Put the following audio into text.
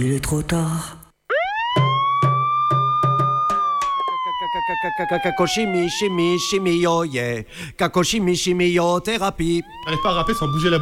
il est trop tard. Kakoshimi, shimi, shimi, yo, yeah. Kakoshimi, shimi, yo, thérapie. J'arrive pas à rapper sans bouger la